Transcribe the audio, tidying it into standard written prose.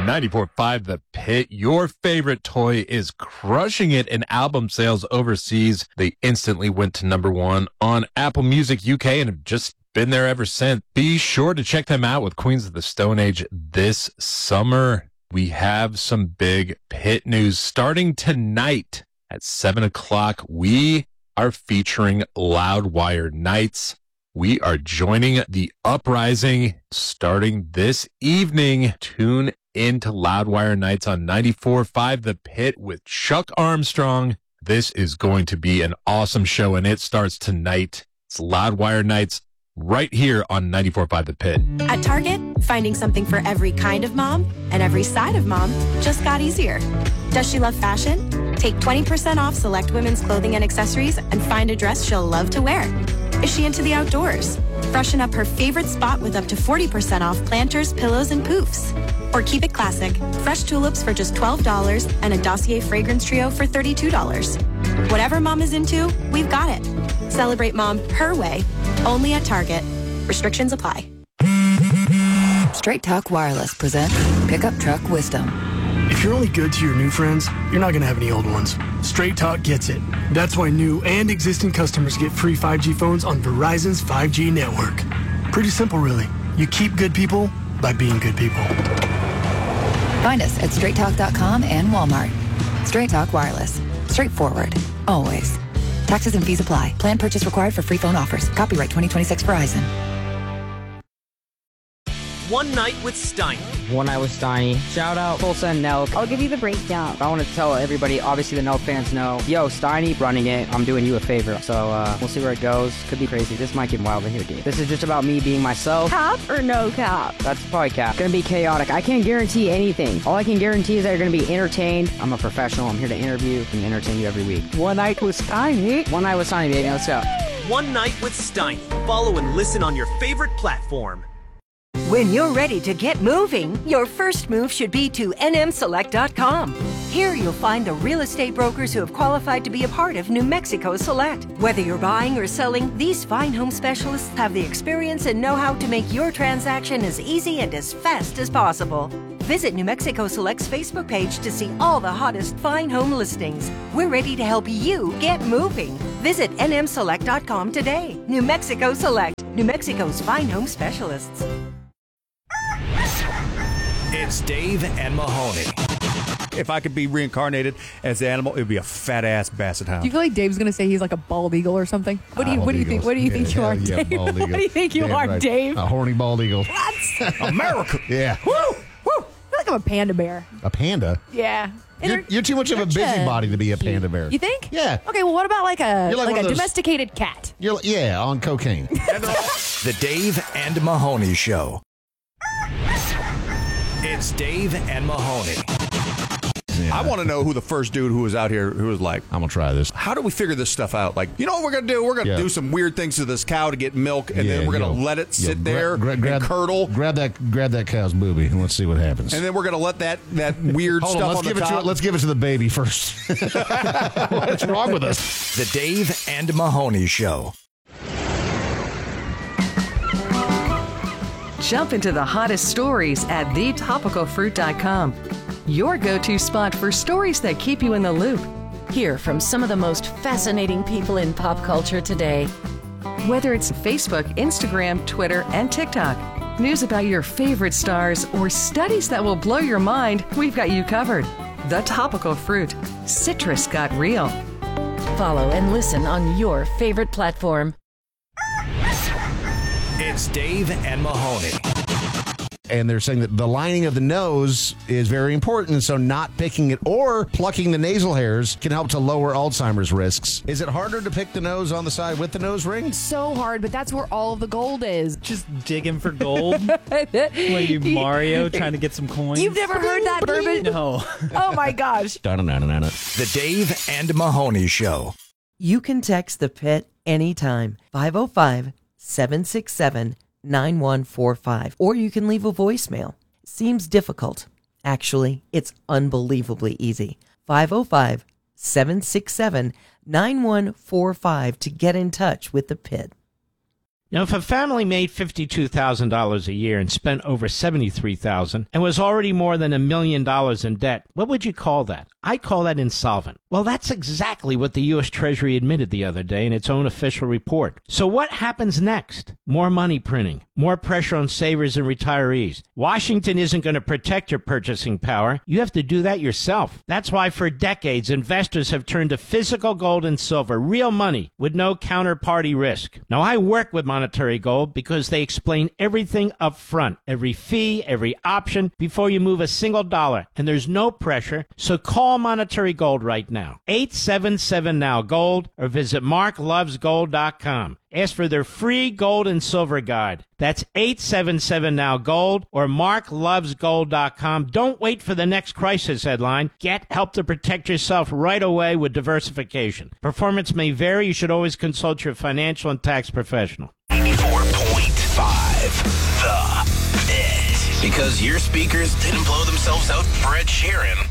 94.5 The Pit. Your favorite toy is crushing it in album sales overseas. They instantly went to number one on Apple Music UK and have just been there ever since. Be sure to check them out with Queens of the Stone Age this summer. We have some big Pit news starting tonight at 7 o'clock. We are featuring Loudwire Nights. We are joining the Uprising starting this evening. Tune into Loudwire Nights on 94.5 The Pit with Chuck Armstrong. This is going to be an awesome show, and it starts tonight. It's Loudwire Nights right here on 94.5 The Pit. At Target, finding something for every kind of mom and every side of mom just got easier. Does she love fashion? Take 20% off select women's clothing and accessories and find a dress she'll love to wear. Is she into the outdoors? Freshen up her favorite spot with up to 40% off planters, pillows, and poofs. Or keep it classic. Fresh tulips for just $12 and a Dossier fragrance trio for $32. Whatever mom is into, we've got it. Celebrate mom her way, only at Target. Restrictions apply. Straight Talk Wireless presents Pickup Truck Wisdom. If you're only good to your new friends, you're not going to have any old ones. Straight Talk gets it. That's why new and existing customers get free 5G phones on Verizon's 5G network. Pretty simple, really. You keep good people by being good people. Find us at straighttalk.com and Walmart. Straight Talk Wireless. Straightforward. Always. Taxes and fees apply. Plan purchase required for free phone offers. Copyright 2026 Verizon. One Night with Steiny. One Night with Steiny. Shout out Tulsa and Nelk. I'll give you the breakdown. I want to tell everybody, obviously the Nelk fans know, yo, Steiny running it, I'm doing you a favor. So we'll see where it goes. Could be crazy. This might get wild in here, dude. This is just about me being myself. Cap or no cap? That's probably cap. Gonna be chaotic. I can't guarantee anything. All I can guarantee is that you're gonna be entertained. I'm a professional. I'm here to interview and entertain you every week. One Night with Steiny. One Night with Steiny, baby. Let's go. One Night with Steiny. Follow and listen on your favorite platform. When you're ready to get moving, your first move should be to nmselect.com. Here you'll find the real estate brokers who have qualified to be a part of New Mexico Select. Whether you're buying or selling, these fine home specialists have the experience and know-how to make your transaction as easy and as fast as possible. Visit New Mexico Select's Facebook page to see all the hottest fine home listings. We're ready to help you get moving. Visit nmselect.com today. New Mexico Select, New Mexico's fine home specialists. It's Dave and Mahoney. If I could be reincarnated as an animal, it would be a fat-ass basset hound. Do you feel like Dave's going to say he's like a bald eagle or something? What do you think? What do you think you are, Dave? What do you think you are, right. Dave? A horny bald eagle. What? America. Yeah. Woo! Woo! I feel like I'm a panda bear. A panda? Yeah. You're too much of a busybody to be a panda bear. You think? Yeah. Okay, well, what about like a those- domesticated cat? Yeah, on cocaine. The Dave and Mahoney Show. It's Dave and Mahoney. Yeah. I want to know who the first dude who was out here who was like, I'm going to try this. how do we figure this stuff out? Like, you know what we're going to do? We're going to do some weird things to this cow to get milk, and then we're going to let it sit there and curdle. Grab that cow's booby, and let's see what happens. And then we're going to let that weird Hold stuff on, on the top. let's give it to the baby first. What's wrong with us? The Dave and Mahoney Show. Jump into the hottest stories at thetopicalfruit.com. Your go-to spot for stories that keep you in the loop. Hear from some of the most fascinating people in pop culture today. Whether it's Facebook, Instagram, Twitter, and TikTok, news about your favorite stars, or studies that will blow your mind, we've got you covered. The Topical Fruit. Citrus got real. Follow and listen on your favorite platform. It's Dave and Mahoney. And they're saying that the lining of the nose is very important, so not picking it or plucking the nasal hairs can help to lower Alzheimer's risks. Is it harder to pick the nose on the side with the nose ring? So hard, but that's where all of the gold is. Just digging for gold? What are you, Mario, trying to get some coins? You've never heard that, Bourbon? No. Oh, my gosh. The Dave and Mahoney Show. You can text the Pit anytime. 505-767-9145. Or you can leave a voicemail. Seems difficult. Actually, it's unbelievably easy. 505-767-9145 to get in touch with the Pit. Now, if a family made $52,000 a year and spent over $73,000 and was already more than $1 million in debt, what would you call that? I call that insolvent. Well, that's exactly what the U.S. Treasury admitted the other day in its own official report. So what happens next? More money printing, more pressure on savers and retirees. Washington isn't going to protect your purchasing power. You have to do that yourself. That's why for decades, investors have turned to physical gold and silver, real money with no counterparty risk. Now, I work with Monetary Gold because they explain everything up front, every fee, every option, before you move a single dollar. And there's no pressure, so call Monetary Gold right now. 877-NOW-GOLD or visit marklovesgold.com. Ask for their free gold and silver guide. That's 877-NOW-GOLD or marklovesgold.com. Don't wait for the next crisis headline. Get help to protect yourself right away with diversification. Performance may vary. You should always consult your financial and tax professional. 94.5 The Bit. Because your speakers didn't blow themselves out for Ed Sheeran.